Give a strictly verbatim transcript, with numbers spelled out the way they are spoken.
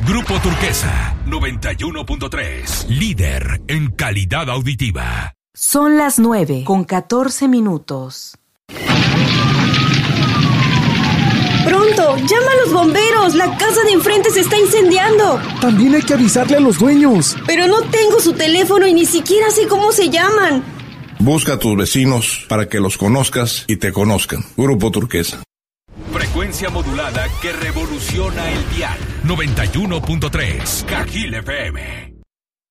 Grupo Turquesa, noventa y uno punto tres. Líder en calidad auditiva. Son las nueve con catorce minutos. ¡Pronto! ¡Llama a los bomberos! ¡La casa de enfrente se está incendiando! También hay que avisarle a los dueños. Pero no tengo su teléfono y ni siquiera sé cómo se llaman. Busca a tus vecinos para que los conozcas y te conozcan. Grupo Turquesa. Frecuencia modulada que revoluciona el dial. noventa y uno punto tres. Cajil F M.